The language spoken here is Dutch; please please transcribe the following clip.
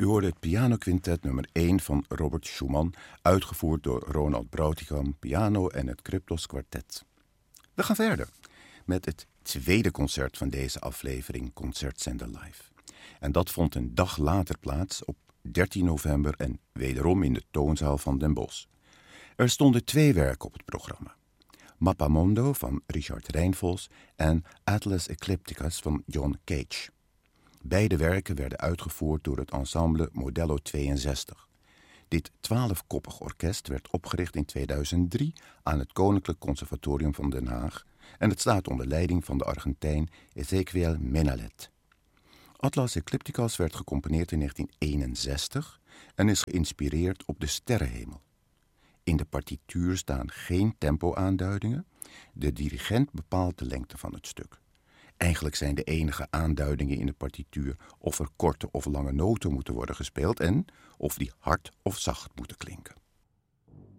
U hoorde het pianoquintet nummer 1 van Robert Schumann, uitgevoerd door Ronald Brautigam, piano en het Kryptos Kwartet. We gaan verder met het tweede concert van deze aflevering Concertzender Live. En dat vond een dag later plaats op 13 november en wederom in de toonzaal van Den Bosch. Er stonden 2 werken op het programma. Mappamondo van Richard Reinvols en Atlas Eclipticus van John Cage. Beide werken werden uitgevoerd door het ensemble Modello 62. Dit 12-koppig orkest werd opgericht in 2003 aan het Koninklijk Conservatorium van Den Haag en het staat onder leiding van de Argentijn Ezequiel Menalet. Atlas Eclipticus werd gecomponeerd in 1961 en is geïnspireerd op de sterrenhemel. In de partituur staan geen tempo-aanduidingen. De dirigent bepaalt de lengte van het stuk. Eigenlijk zijn de enige aanduidingen in de partituur of er korte of lange noten moeten worden gespeeld en of die hard of zacht moeten klinken.